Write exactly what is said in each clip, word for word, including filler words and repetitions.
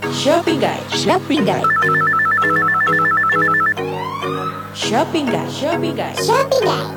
Shopping Guide. Shopping Guide. Shopping Guide. Shopping Guide. Shopping Guide.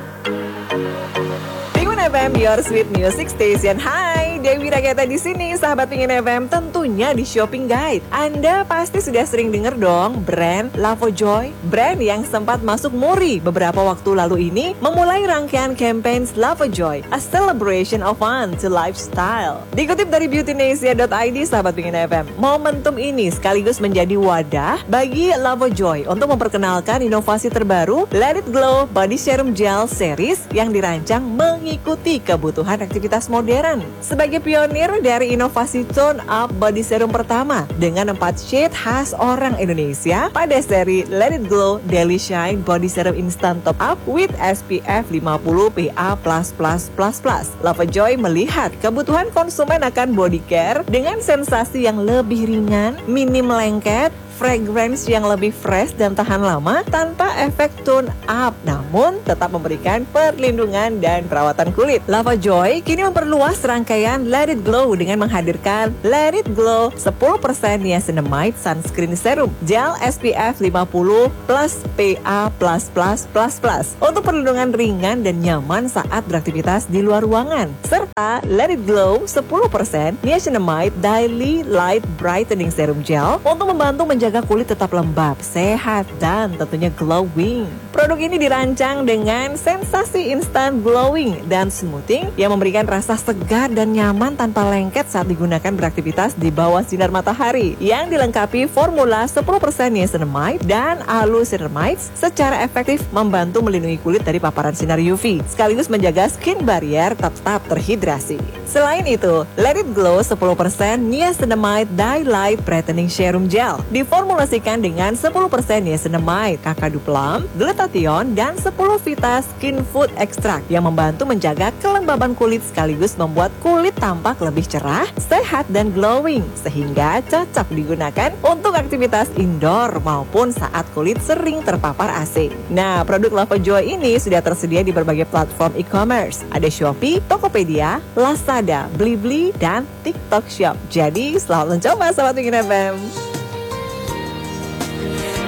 Penguin F M, your sweet music station. Hai, Dewi Ragata di sini, sahabat Penguin F M, tentunya di Shopping Guide. Anda pasti sudah sering dengar dong brand Lavojoy, brand yang sempat masuk Muri beberapa waktu lalu ini memulai rangkaian campaign Lavojoy, a celebration of fun to lifestyle. Dikutip dari beautynesia dot I D, sahabat Penguin F M, momentum ini sekaligus menjadi wadah bagi Lavojoy untuk memperkenalkan inovasi terbaru Let It Glow Body Serum Gel Series yang dirancang mengikuti kebutuhan aktivitas modern. Sebagai pionir dari inovasi tone up body serum pertama dengan empat shade khas orang Indonesia pada seri Let It Glow Daily Shine Body Serum Instant Top Up with S P F lima puluh P A plus plus plus plus. Lavojoy melihat kebutuhan konsumen akan body care dengan sensasi yang lebih ringan, minim lengket, fragrance yang lebih fresh dan tahan lama tanpa efek tone up, namun tetap memberikan perlindungan dan perawatan kulit. Lavojoy kini memperluas rangkaian Let It Glow dengan menghadirkan Let It Glow sepuluh persen Niacinamide Sunscreen Serum Gel S P F lima puluh plus P A plus plus plus plus untuk perlindungan ringan dan nyaman saat beraktivitas di luar ruangan, serta Let It Glow sepuluh persen Niacinamide Daily Light Brightening Serum Gel untuk membantu menjaga kulit tetap lembab, sehat, dan tentunya glowing. Produk ini dirancang dengan sensasi instan glowing dan smoothing yang memberikan rasa segar dan nyaman tanpa lengket saat digunakan beraktivitas di bawah sinar matahari, yang dilengkapi formula sepuluh persen niacinamide dan alucinamides secara efektif membantu melindungi kulit dari paparan sinar U V sekaligus menjaga skin barrier tetap terhidrasi. Selain itu, Let It Glow sepuluh persen Niacinamide Daylight Brightening Serum Gel diformulasikan dengan sepuluh persen niacinamide, kakadu plum, glutathione, dan sepuluh Vita Skin Food Extract yang membantu menjaga kelembaban kulit sekaligus membuat kulit tampak lebih cerah, sehat, dan glowing sehingga cocok digunakan untuk aktivitas indoor maupun saat kulit sering terpapar A C. Nah, produk Lavojoy ini sudah tersedia di berbagai platform e-commerce. Ada Shopee, Tokopedia, Lazada, Blibli, dan TikTok Shop. Jadi, selamat mencoba, sahabat Penguin F M.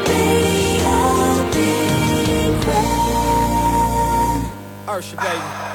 Ursha, baby.